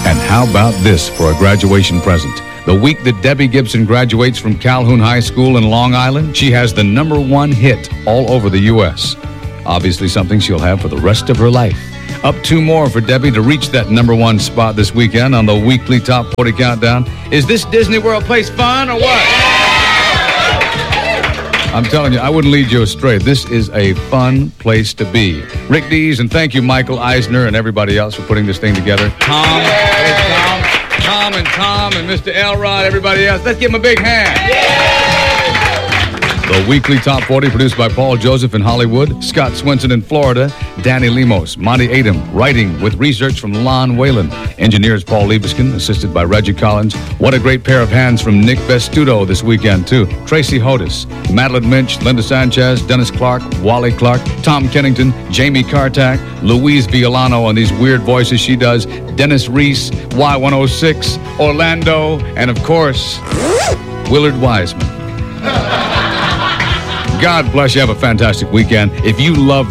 And how about this for a graduation present? The week that Debbie Gibson graduates from Calhoun High School in Long Island, she has the #1 hit all over the U.S. Obviously something she'll have for the rest of her life. Up 2 more for Debbie to reach that #1 spot this weekend on the weekly Top 40 Countdown. Is this Disney World place fun or what? I'm telling you, I wouldn't lead you astray. This is a fun place to be. Rick Dees, and thank you, Michael Eisner, and everybody else for putting this thing together. Tom, and Mr. Elrod, everybody else. Let's give them a big hand. The weekly Top 40 produced by Paul Joseph in Hollywood, Scott Swenson in Florida, Danny Lemos, Monty Adam, writing with research from Lon Whalen, engineers Paul Liebeskin, assisted by Reggie Collins. What a great pair of hands from Nick Vestudo this weekend, too. Tracy Hodis, Madeline Minch, Linda Sanchez, Dennis Clark, Wally Clark, Tom Kennington, Jamie Kartak, Louise Violano on these weird voices she does, Dennis Reese, Y106, Orlando, and of course, Willard Wiseman. God bless you. Have a fantastic weekend. If you love